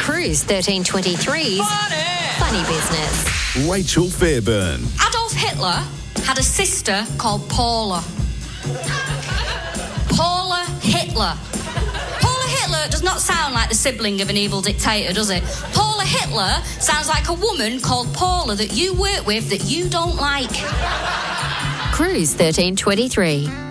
Cruise 1323's Funny Business. Rachel Fairburn. Adolf Hitler had a sister called Paula. Paula Hitler. Paula Hitler does not sound like the sibling of an evil dictator, does it? Paula Hitler sounds like a woman called Paula that you work with that you don't like. Cruise 1323.